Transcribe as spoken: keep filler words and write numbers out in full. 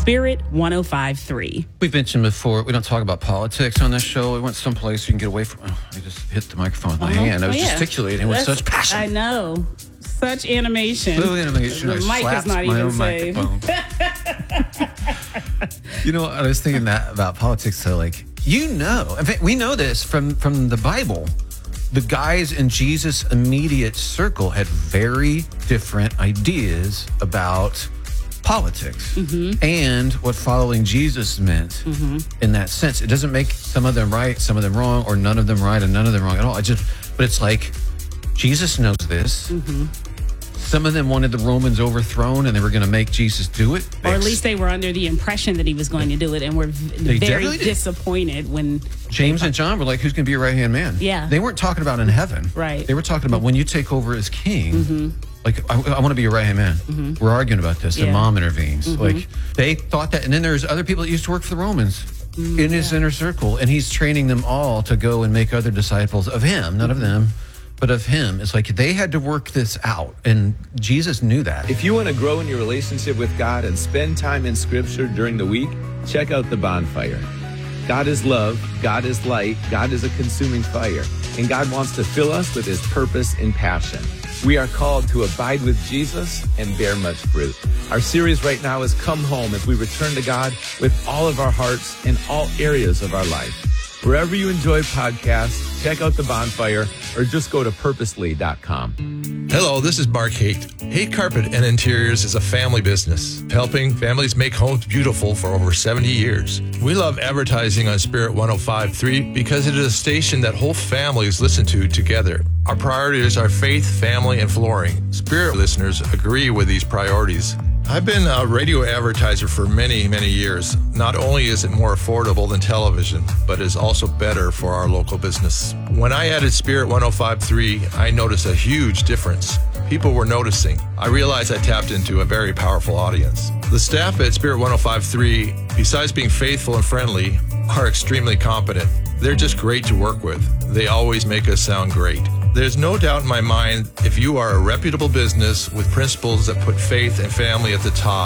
Spirit one oh five point three. We've mentioned before, we don't talk about politics on this show. We went someplace you can get away from. Oh, I just hit the microphone with my Uh-huh. hand. I was Oh, yeah. gesticulating with That's- such passion. I know. Such animation. Little animation. The I mic is slapped not my even own saved. microphone. You know, I was thinking that about politics. So, like, you know, in fact, we know this from from the Bible. The guys in Jesus' immediate circle had very different ideas about politics Mm-hmm. and what following Jesus meant Mm-hmm. in that sense. It doesn't make some of them right, some of them wrong, or none of them right and none of them wrong at all. I just, but it's like Jesus knows this. Mm-hmm. Some of them wanted the Romans overthrown and they were going to make Jesus do it. Or at least they were under the impression that he was going to do it and were v- They very definitely did. disappointed when James and John were like, who's going to be your right hand man? Yeah. They weren't talking about in heaven. Right. They were talking about when you take over as king. Mm-hmm. Like, I, I want to be your right hand man. Mm-hmm. We're arguing about this. Their Yeah. mom intervenes. Mm-hmm. Like, they thought that. And then there's other people that used to work for the Romans mm, in his yeah. inner circle. And he's training them all to go and make other disciples of him, not of them, but of him. It's like they had to work this out. And Jesus knew that. If you want to grow in your relationship with God and spend time in Scripture during the week, check out The Bonfire. God is love, God is light, God is a consuming fire, and God wants to fill us with his purpose and passion. We are called to abide with Jesus and bear much fruit. Our series right now is Come Home as we return to God with all of our hearts in all areas of our life. Wherever you enjoy podcasts, check out The Bonfire or just go to purposely dot com. Hello, this is Mark Haight. Haight Carpet and Interiors is a family business, helping families make homes beautiful for over seventy years. We love advertising on Spirit one oh five point three because it is a station that whole families listen to together. Our priorities are faith, family, and flooring. Spirit listeners agree with these priorities. I've been a radio advertiser for many, many years. Not only is it more affordable than television, but is also better for our local business. When I added Spirit one oh five point three, I noticed a huge difference. People were noticing. I realized I tapped into a very powerful audience. The staff at Spirit one oh five point three, besides being faithful and friendly, are extremely competent. They're just great to work with. They always make us sound great. There's no doubt in my mind, if you are a reputable business with principles that put faith and family at the top,